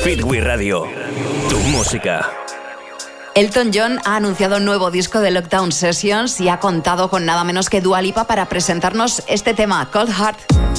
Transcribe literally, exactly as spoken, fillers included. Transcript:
Fitwi Radio, tu música. Elton John ha anunciado un nuevo disco de Lockdown Sessions y ha contado con nada menos que Dua Lipa para presentarnos este tema, Cold Heart.